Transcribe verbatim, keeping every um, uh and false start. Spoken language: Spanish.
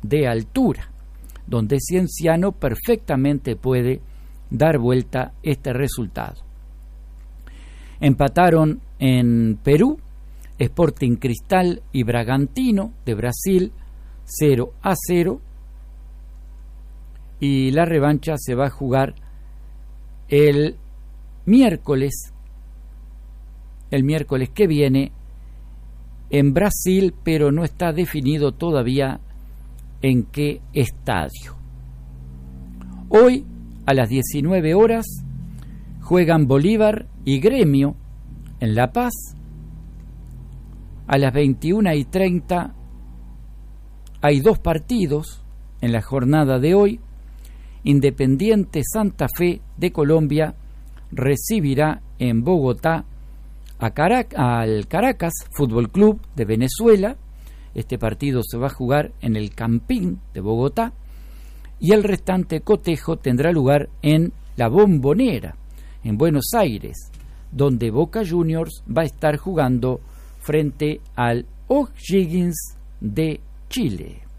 de altura, donde Cienciano perfectamente puede dar vuelta este resultado. Empataron en Perú Sporting Cristal y Bragantino de Brasil cero a cero, y la revancha se va a jugar el miércoles el miércoles que viene en Brasil, pero no está definido todavía en qué estadio. Hoy a las diecinueve horas juegan Bolívar y Gremio en La Paz. A las veintiuna y treinta hay dos partidos en la jornada de hoy. Independiente Santa Fe de Colombia recibirá en Bogotá a Carac- al Caracas Fútbol Club de Venezuela. Este partido se va a jugar en el Campín de Bogotá, y el restante cotejo tendrá lugar en La Bombonera, en Buenos Aires, donde Boca Juniors va a estar jugando frente al O'Higgins de Chile.